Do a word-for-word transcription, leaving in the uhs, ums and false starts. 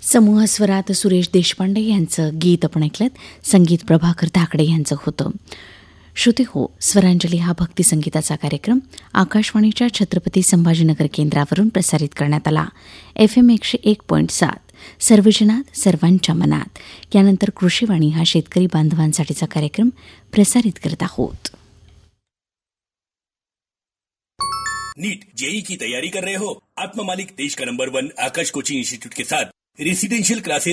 समूह स्वरात सुरेश देशपांडे यांचं गीत आपण ऐकलं. संगीत प्रभाकर धाकडे यांचं होतं. श्रोते हो, स्वरांजली हा भक्तिसंगीताचा कार्यक्रम आकाशवाणीच्या छत्रपती संभाजीनगर केंद्रावरून प्रसारित करण्यात आला. एफ एम एकशे एक पॉईंट सात सर्वजनात सर्वांच्या मनात. यानंतर कृषीवाणी हा शेतकरी बांधवांसाठीचा कार्यक्रम प्रसारित करत आहोत. नीट जेई की तैयारी कर रहे हो? आत्मा मालिक देश का नंबर वन आकाश कोचिंग इंस्टीट्यूट के साथ रेसिडेंशियल क्लासेस